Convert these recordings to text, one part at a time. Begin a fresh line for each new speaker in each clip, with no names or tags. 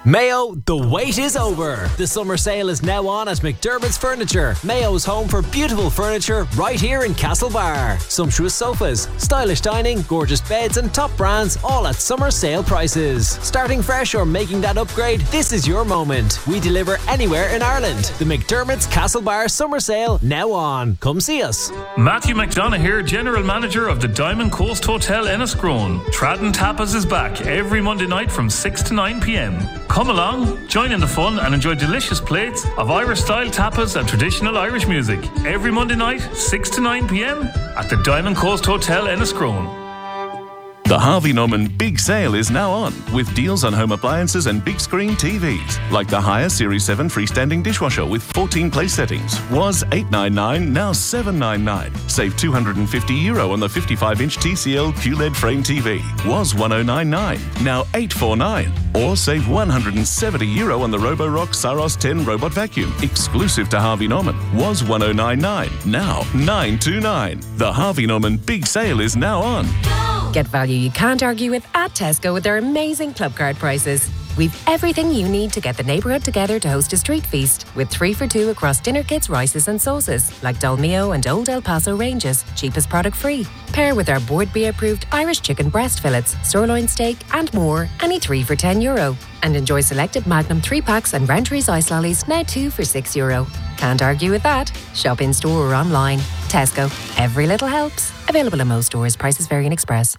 Mayo, the wait is over. The summer sale is now on at McDermott's Furniture. Mayo's home for beautiful furniture right here in Castlebar. Sumptuous sofas, stylish dining, gorgeous beds and top brands all at summer sale prices. Starting fresh or making that upgrade, this is your moment. We deliver anywhere in Ireland. The McDermott's Castlebar summer sale now on. Come see us.
Matthew McDonough here, General Manager of the Diamond Coast Hotel Enniscrone. Tradden Tapas is back every Monday night from 6 to 9 p.m. Come along, join in the fun and enjoy delicious plates of Irish-style tapas and traditional Irish music. Every Monday night, 6 to 9 p.m. at the Diamond Coast Hotel Enniscrone.
The Harvey Norman Big Sale is now on, with deals on home appliances and big screen TVs, like the Haier Series 7 freestanding dishwasher with 14 place settings. Was $899, now $799. Save €250 on the 55-inch TCL QLED frame TV. Was $1099, now $849. Or save €170 on the Roborock Saros 10 robot vacuum, exclusive to Harvey Norman. Was $1099, now $929. The Harvey Norman Big Sale is now on.
Get value you can't argue with at Tesco with their amazing club card prices. We've everything you need to get the neighbourhood together to host a street feast, with 3 for 2 across dinner kits, rices and sauces, like Dolmio and Old El Paso ranges, cheapest product free. Pair with our Board B approved Irish chicken breast fillets, sirloin steak and more, any 3 for €10. And enjoy selected Magnum 3-packs and Rentries ice lollies, now 2 for €6. Can't argue with that. Shop in store or online. Tesco. Every little helps. Available in most stores. Prices vary in Express.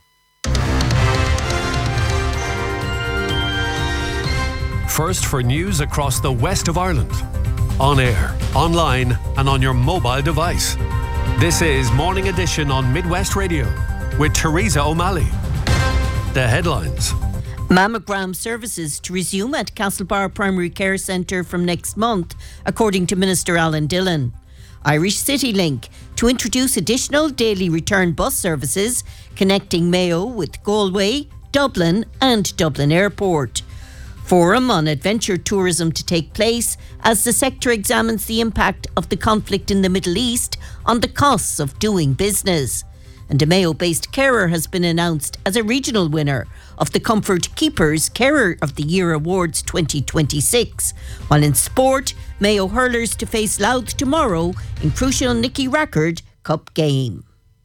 First for news across the west of Ireland. On air, online and on your mobile device. This is Morning Edition on Midwest Radio with Teresa O'Malley. The headlines.
Mammogram services to resume at Castlebar Primary Care Centre from next month, according to Minister Alan Dillon. Irish CityLink to introduce additional daily return bus services connecting Mayo with Galway, Dublin and Dublin Airport. Forum on adventure tourism to take place as the sector examines the impact of the conflict in the Middle East on the costs of doing business. And a Mayo-based carer has been announced as a regional winner of the Comfort Keepers Carer of the Year Awards 2026. While in sport, Mayo hurlers to face Louth tomorrow in crucial Nicky Rackard Cup game.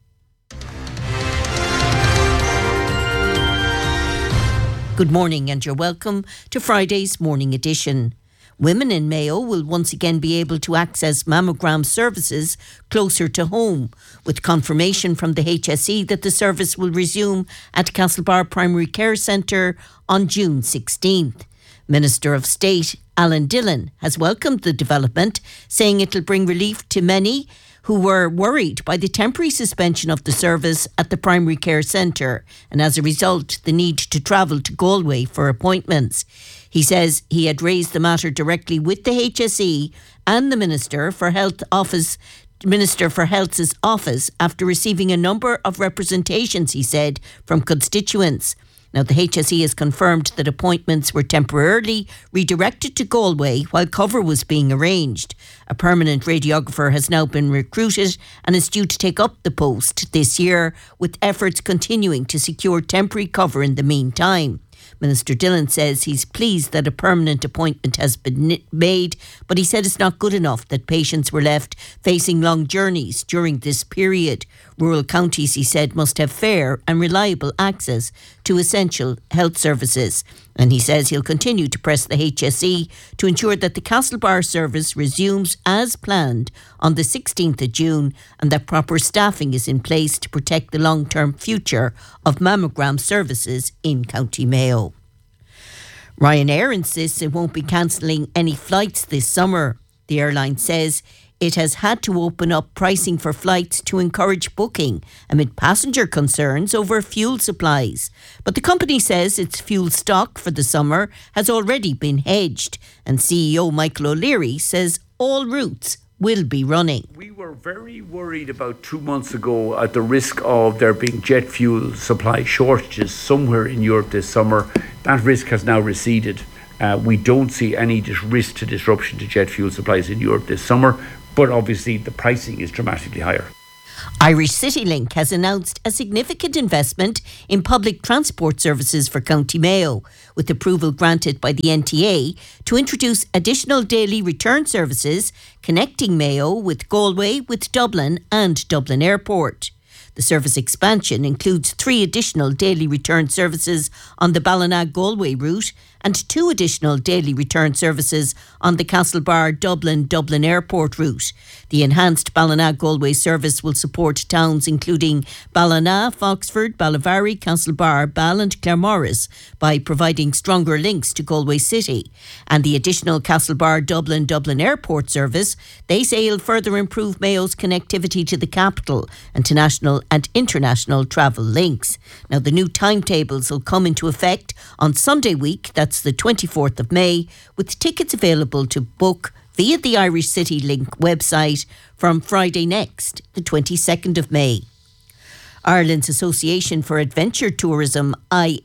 Good morning and you're welcome to Friday's Morning Edition. Women in Mayo will once again be able to access mammogram services closer to home, with confirmation from the HSE that the service will resume at Castlebar Primary Care Centre on June 16th. Minister of State Alan Dillon has welcomed the development, saying it'll bring relief to many who were worried by the temporary suspension of the service at the primary care centre and as a result the need to travel to Galway for appointments. He says he had raised the matter directly with the HSE and the Minister for Health's office after receiving a number of representations, he said, from constituents. Now, the HSE has confirmed that appointments were temporarily redirected to Galway while cover was being arranged. A permanent radiographer has now been recruited and is due to take up the post this year, with efforts continuing to secure temporary cover in the meantime. Minister Dillon says he's pleased that a permanent appointment has been made, but he said it's not good enough that patients were left facing long journeys during this period. Rural counties, he said, must have fair and reliable access to essential health services. And he says he'll continue to press the HSE to ensure that the Castlebar service resumes as planned on the 16th of June and that proper staffing is in place to protect the long-term future of mammogram services in County Mayo. Ryanair insists it won't be cancelling any flights this summer. The airline says it has had to open up pricing for flights to encourage booking amid passenger concerns over fuel supplies. But the company says its fuel stock for the summer has already been hedged, and CEO Michael O'Leary says all routes will be running.
We were very worried about 2 months ago at the risk of there being jet fuel supply shortages somewhere in Europe this summer. That risk has now receded. We don't see any risk to disruption to jet fuel supplies in Europe this summer, but obviously the pricing is dramatically higher.
Irish CityLink has announced a significant investment in public transport services for County Mayo, with approval granted by the NTA to introduce additional daily return services connecting Mayo with Galway, with Dublin and Dublin Airport. The service expansion includes 3 additional daily return services on the Ballina-Galway route and 2 additional daily return services on the Castlebar-Dublin Airport route. The enhanced Ballina-Galway service will support towns including Ballina, Foxford, Ballyvarry, Castlebar, Ball and Claremorris by providing stronger links to Galway City. And the additional Castlebar-Dublin Airport service, they say, will further improve Mayo's connectivity to the capital and to national and international travel links. Now, the new timetables will come into effect on Sunday week, that's the 24th of May, with tickets available to book via the Irish CityLink website from Friday next, the 22nd of May. Ireland's Association for Adventure Tourism,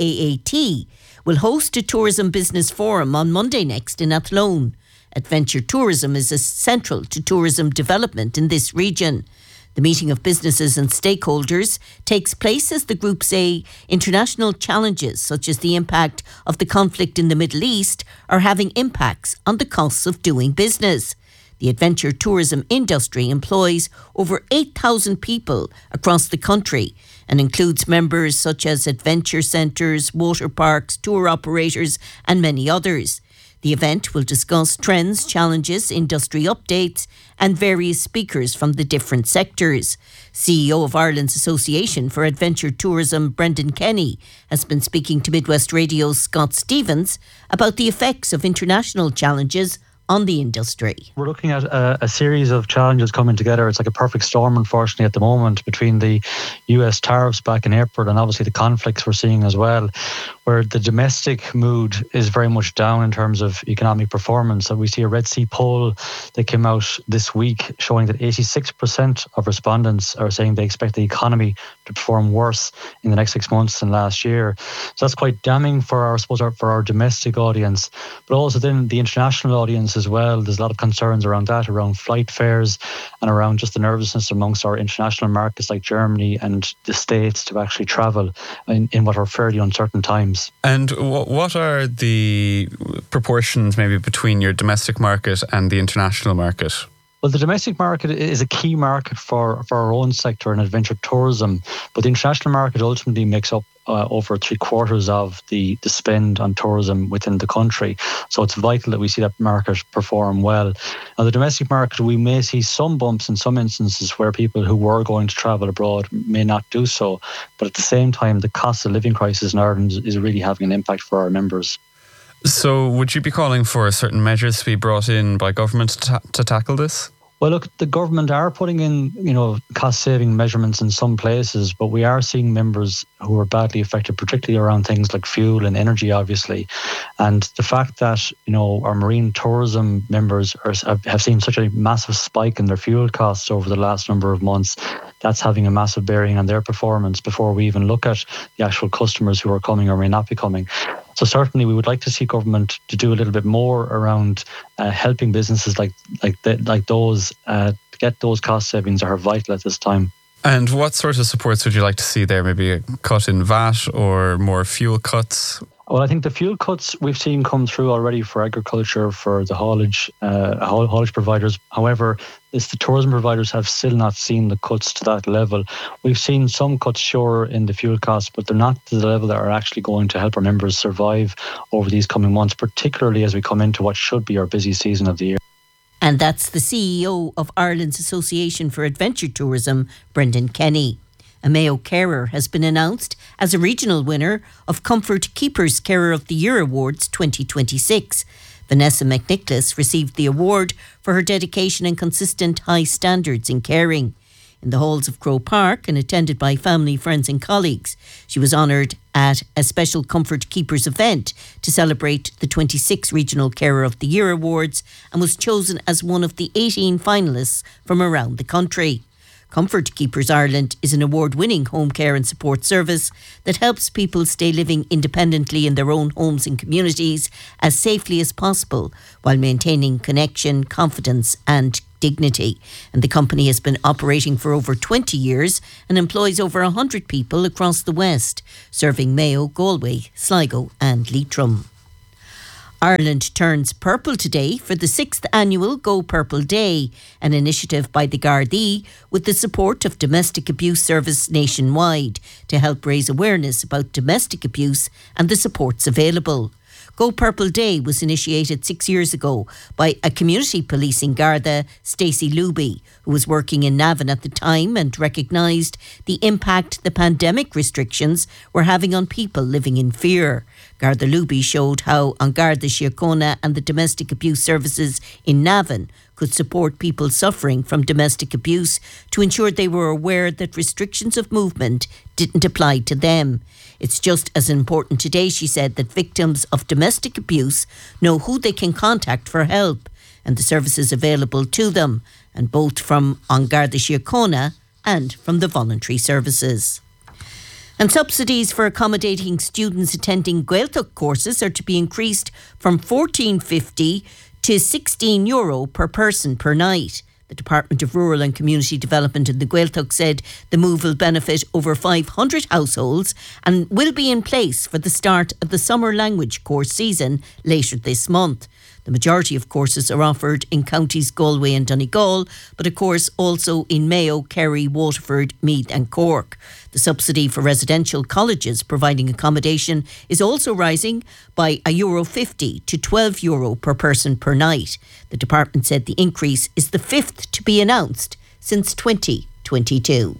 IAAT, will host a tourism business forum on Monday next in Athlone. Adventure tourism is central to tourism development in this region. The meeting of businesses and stakeholders takes place as the group say international challenges such as the impact of the conflict in the Middle East are having impacts on the costs of doing business. The adventure tourism industry employs over 8,000 people across the country and includes members such as adventure centres, water parks, tour operators and many others. The event will discuss trends, challenges, industry updates and various speakers from the different sectors. CEO of Ireland's Association for Adventure Tourism, Brendan Kenny, has been speaking to Midwest Radio's Scott Stevens about the effects of international challenges on the industry.
We're looking at a series of challenges coming together. It's like a perfect storm, unfortunately, at the moment, between the US tariffs back in April and obviously the conflicts we're seeing as well, where the domestic mood is very much down in terms of economic performance. So we see a Red C poll that came out this week showing that 86% of respondents are saying they expect the economy to perform worse in the next 6 months than last year. So that's quite damning for our domestic audience, but also then the international audience as well. There's a lot of concerns around that, around flight fares and around just the nervousness amongst our international markets like Germany and the States to actually travel in what are fairly uncertain times.
And what are the proportions maybe between your domestic market and the international market?
Well, the domestic market is a key market for our own sector in adventure tourism, but the international market ultimately makes up over 3/4 of the spend on tourism within the country. So it's vital that we see that market perform well. Now, the domestic market, we may see some bumps in some instances where people who were going to travel abroad may not do so. But at the same time, the cost of living crisis in Ireland is really having an impact for our members.
So would you be calling for certain measures to be brought in by government to tackle this?
Well, look, the government are putting in, cost-saving measurements in some places, but we are seeing members who are badly affected, particularly around things like fuel and energy, obviously. And the fact that, our marine tourism members have seen such a massive spike in their fuel costs over the last number of months, that's having a massive bearing on their performance before we even look at the actual customers who are coming or may not be coming. So certainly we would like to see government to do a little bit more around helping businesses like those to get those cost savings that are vital at this time.
And what sort of supports would you like to see there? Maybe a cut in VAT or more fuel cuts?
Well, I think the fuel cuts we've seen come through already for agriculture, for the haulage providers. However, the tourism providers have still not seen the cuts to that level. We've seen some cuts, sure, in the fuel costs, but they're not to the level that are actually going to help our members survive over these coming months, particularly as we come into what should be our busy season of the year.
And that's the CEO of Ireland's Association for Adventure Tourism, Brendan Kenny. A Mayo carer has been announced as a regional winner of Comfort Keepers Carer of the Year Awards 2026. Vanessa McNicholas received the award for her dedication and consistent high standards in caring. In the halls of Crow Park and attended by family, friends and colleagues, she was honoured at a special Comfort Keepers event to celebrate the 26 Regional Carer of the Year Awards and was chosen as one of the 18 finalists from around the country. Comfort Keepers Ireland is an award-winning home care and support service that helps people stay living independently in their own homes and communities as safely as possible while maintaining connection, confidence and dignity. And the company has been operating for over 20 years and employs over 100 people across the West, serving Mayo, Galway, Sligo and Leitrim. Ireland turns purple today for the 6th annual Go Purple Day, an initiative by the Gardaí with the support of Domestic Abuse Service nationwide to help raise awareness about domestic abuse and the supports available. Go Purple Day was initiated 6 years ago by a community policing Garda, Stacey Luby, who was working in Navan at the time and recognised the impact the pandemic restrictions were having on people living in fear. Garda Luby showed how An Garda Síochána and the domestic abuse services in Navan could support people suffering from domestic abuse to ensure they were aware that restrictions of movement didn't apply to them. It's just as important today, she said, that victims of domestic abuse know who they can contact for help and the services available to them, and both from An Garda Síochána and from the voluntary services. And subsidies for accommodating students attending Gaeltacht courses are to be increased from €14.50 to €16 per person per night. The Department of Rural and Community Development in the Gaeltacht said the move will benefit over 500 households and will be in place for the start of the summer language course season later this month. The majority of courses are offered in counties Galway and Donegal, but of course also in Mayo, Kerry, Waterford, Meath and Cork. The subsidy for residential colleges providing accommodation is also rising by €1.50 to €12 per person per night. The department said the increase is the fifth to be announced since 2022.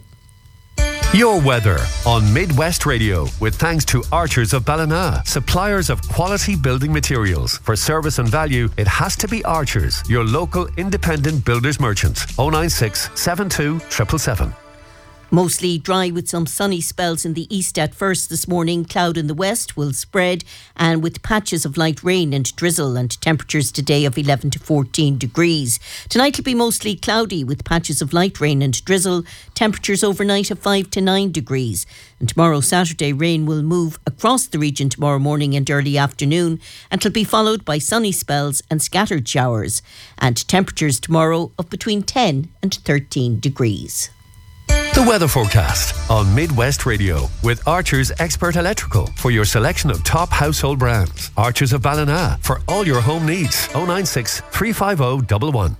Your weather on Midwest Radio with thanks to Archers of Ballina, suppliers of quality building materials. For service and value, it has to be Archers, your local independent builders merchant. 096 72 777.
Mostly dry with some sunny spells in the east at first this morning. Cloud in the west will spread and with patches of light rain and drizzle, and temperatures today of 11 to 14 degrees. Tonight will be mostly cloudy with patches of light rain and drizzle. Temperatures overnight of 5 to 9 degrees. And tomorrow, Saturday, rain will move across the region tomorrow morning and early afternoon, and it'll be followed by sunny spells and scattered showers. And temperatures tomorrow of between 10 and 13 degrees.
The weather forecast on Midwest Radio with Archers Expert Electrical for your selection of top household brands. Archers of Ballina for all your home needs. 096 350 111.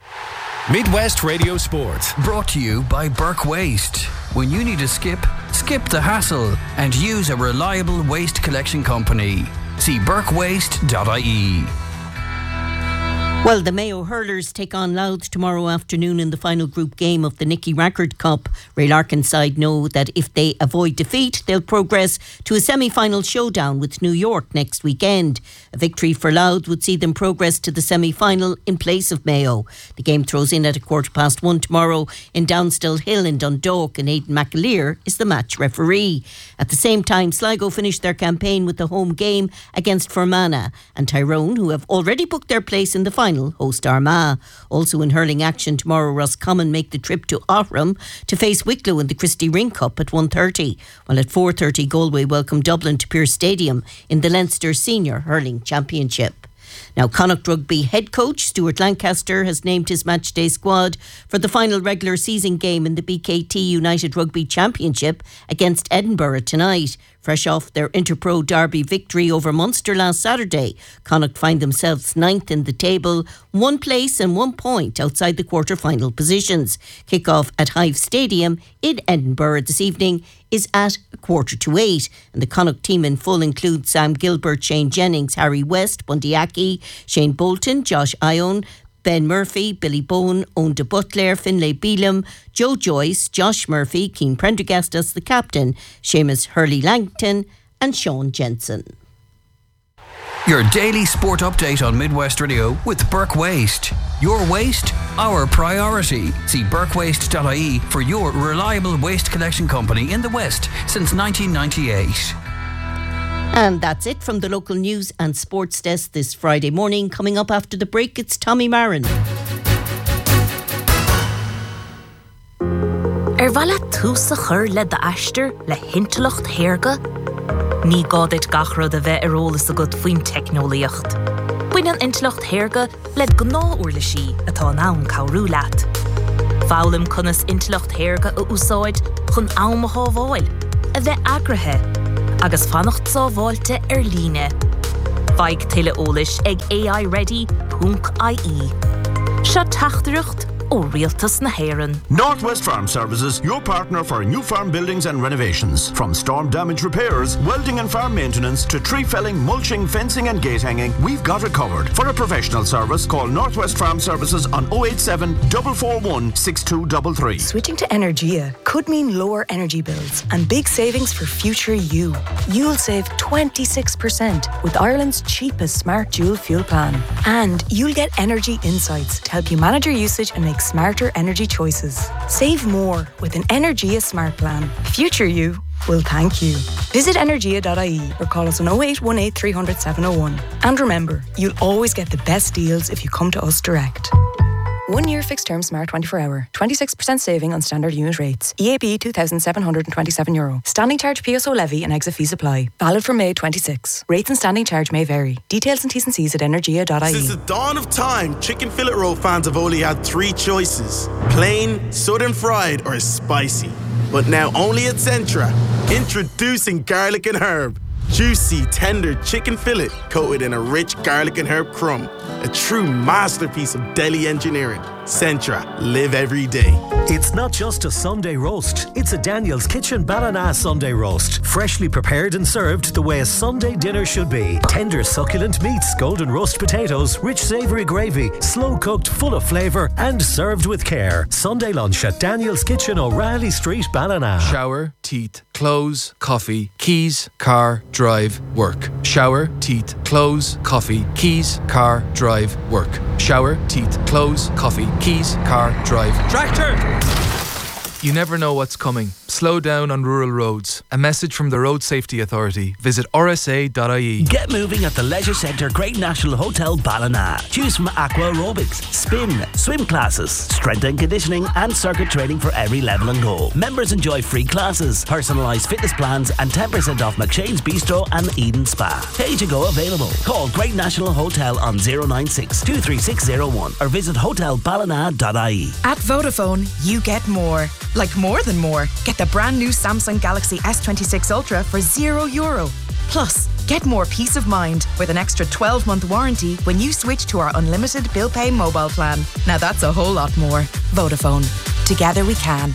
Midwest Radio Sport.
Brought to you by Burke Waste. When you need a skip the hassle and use a reliable waste collection company. See burkewaste.ie.
Well, the Mayo Hurlers take on Louth tomorrow afternoon in the final group game of the Nicky Rackard Cup. Ray Larkin's side know that if they avoid defeat, they'll progress to a semi-final showdown with New York next weekend. A victory for Louth would see them progress to the semi-final in place of Mayo. The game throws in at 1:15 tomorrow in Downstill Hill in Dundalk, and Aidan McAleer is the match referee. At the same time, Sligo finished their campaign with the home game against Fermanagh, and Tyrone, who have already booked their place in the final, host Armagh. Also in hurling action tomorrow, Roscommon make the trip to Oghram to face Wicklow in the Christy Ring Cup at 1:30, while at 4:30 Galway welcome Dublin to Pearse Stadium in the Leinster Senior Hurling Championship. Now, Connacht Rugby head coach Stuart Lancaster has named his matchday squad for the final regular season game in the BKT United Rugby Championship against Edinburgh tonight. Fresh off their Interpro Derby victory over Munster last Saturday, Connacht find themselves ninth in the table, 1 place and 1 point outside the quarter-final positions. Kick-off at Hive Stadium in Edinburgh this evening is at 7:45, and the Connacht team in full include Sam Gilbert, Shane Jennings, Harry West, Bundy Aki, Shane Bolton, Josh Ione, Ben Murphy, Billy Bowen, Owen de Butler, Finlay Beelum, Joe Joyce, Josh Murphy, Keane Prendergast as the captain, Seamus Hurley-Langton and Sean Jensen.
Your daily sport update on Midwest Radio with Burke Waste. Your waste, our priority. See burkewaste.ie for your reliable waste collection company in the West since 1998.
And that's it from the local news and sports desk this Friday morning. Coming up after the break, it's Tommy Marin.
Bhalla túsa chur le de aister le hintelocht herga. Ní gádit gachra de bheith arólas a god faoin technoliacht. Buin an intlocht Hairga le gná uair le sí atá an am cabhrú leat. Fálim conas intlocht Hairga a úsáid chun am a hábháil, a bheith agrathe, agus fannacht sábháilte líne. Vaig tuile ólis ag aiready.ie. Seo tachtdrucht ó rialtas na Héireann.
Northwest Farm Services, your partner for new farm buildings and renovations. From storm damage repairs, welding and farm maintenance to tree felling, mulching, fencing and gate hanging, we've got it covered. For a professional service, call Northwest Farm Services on 087 441 6233.
Switching to Energia could mean lower energy bills and big savings for future you. You'll save 26% with Ireland's cheapest smart dual fuel plan. And you'll get energy insights to help you manage your usage and make smarter energy choices. Save more with an Energia smart plan. Future you will thank you. Visit energia.ie or call us on 0818 300 701. And remember, you'll always get the best deals if you come to us direct. 1 year fixed term smart 24 hour. 26% saving on standard unit rates. EAB €2,727. Standing charge PSO levy and exit fees apply. Valid from May 26. Rates and standing charge may vary. Details and T's and C's at energia.ie.
Since the dawn of time, chicken fillet roll fans have only had 3 choices. Plain, southern fried or spicy. But now only at Centra. Introducing garlic and herb. Juicy, tender chicken fillet coated in a rich garlic and herb crumb. A true masterpiece of deli engineering. Centra, live every day.
It's not just a Sunday roast. It's a Daniel's Kitchen Ballina Sunday roast. Freshly prepared and served the way a Sunday dinner should be. Tender, succulent meats, golden roast potatoes, rich savoury gravy, slow cooked, full of flavour and served with care. Sunday lunch at Daniel's Kitchen, O'Reilly Street, Ballina.
Shower, teeth, clothes, coffee, keys, car, drive, work. Shower, teeth, clothes, coffee, keys, car, drive, work. Shower, teeth, clothes, coffee, keys, car, drive.
Tractor! You never know what's coming. Slow down on rural roads. A message from the Road Safety Authority. Visit rsa.ie.
Get moving at the Leisure Centre Great National Hotel Ballina. Choose from aqua aerobics, spin, swim classes, strength and conditioning and circuit training for every level and goal. Members enjoy free classes, personalised fitness plans and 10% off McShane's Bistro and Eden Spa. Pay to go available. Call Great National Hotel on 096 23601 or visit hotelballina.ie.
At Vodafone, you get more. Like more than more. Get the brand new Samsung Galaxy S26 Ultra for €0. Plus, get more peace of mind with an extra 12-month warranty when you switch to our unlimited bill pay mobile plan. Now that's a whole lot more. Vodafone. Together we can.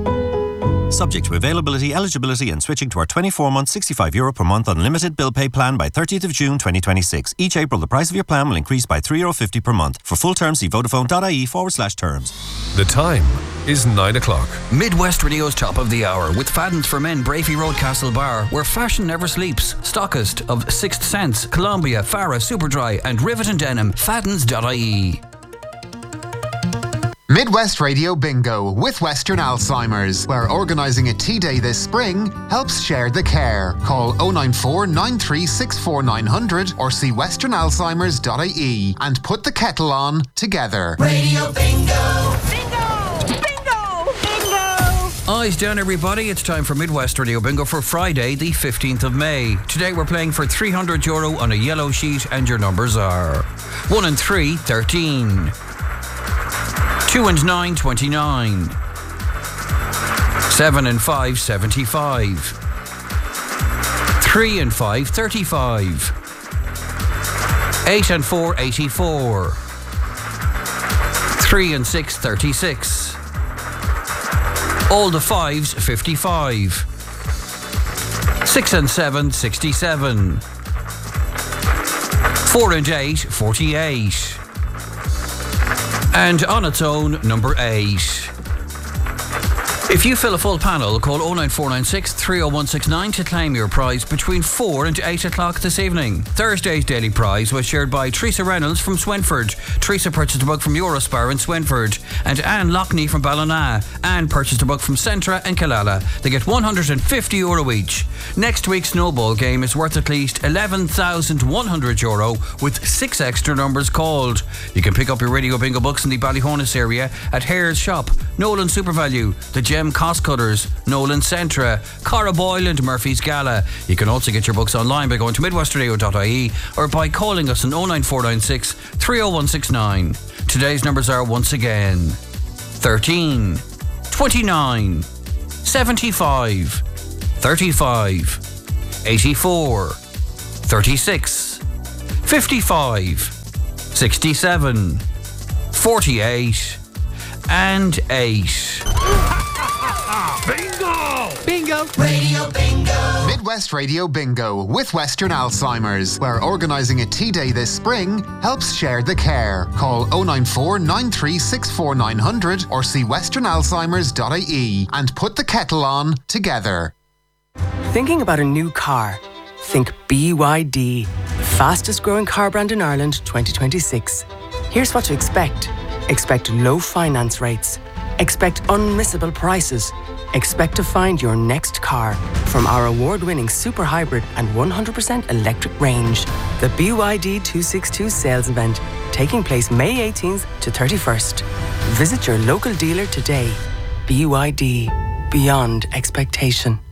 Subject to availability, eligibility and switching to our 24-month €65 per month unlimited bill pay plan by 30th of June 2026. Each April the price of your plan will increase by €3.50 per month. For full terms see vodafone.ie/terms.
The time is 9 o'clock.
Midwest Radio's top of the hour with Fadden's for Men, Brafey Road, Castlebar, where fashion never sleeps. Stockist of Sixth Sense, Columbia, Farah, Superdry and Rivet and Denim. Faddens.ie.
Midwest Radio Bingo with Western Alzheimer's, where organising a tea day this spring helps share the care. Call 094 9364 900 or see westernalzheimers.ie and put the kettle on together.
Radio Bingo! Bingo! Bingo! Bingo!
Eyes down, everybody. It's time for Midwest Radio Bingo for Friday, the 15th of May. Today we're playing for €300 on a yellow sheet, and your numbers are 1 and 3, 13. 2 and 9, 29. 7 and 5, 75. 3 and 5, 35. 8 and 4, 84. 3 and 6, 36. All the 5s, 55. 6 and 7, 67. 4 and 8, 48. And on its own, number 8. If you fill a full panel, call 09496 30169 to claim your prize between 4 and 8 o'clock this evening. Thursday's daily prize was shared by Teresa Reynolds from Swinford. Teresa purchased a book from Eurospar in Swinford. And Anne Lockney from Ballina. Anne purchased a book from Centra and Killala. They get €150 each. Next week's snowball game is worth at least €11,100 with 6 extra numbers called. You can pick up your Radio Bingo books in the Ballyhonus area at Hare's Shop, Nolan SuperValue, the Gem GM Cost Cutters, Nolan Centra, Cara Boyle and Murphy's Gala. You can also get your books online by going to midwestradio.ie or by calling us on 09496 30169. Today's numbers are once again 13, 29, 75, 35, 84, 36, 55, 67, 48 and 8.
Bingo!
Bingo!
Radio Bingo!
Midwest Radio Bingo with Western Alzheimer's, where organising a tea day this spring helps share the care. Call 094 9364 900 or see westernalzheimers.ie and put the kettle on together.
Thinking about a new car? Think BYD, the fastest growing car brand in Ireland 2026. Here's what to expect. Expect low finance rates. Expect unmissable prices. Expect to find your next car from our award-winning super hybrid and 100% electric range. The BYD 262 sales event taking place May 18th to 31st. Visit your local dealer today. BYD, beyond expectation.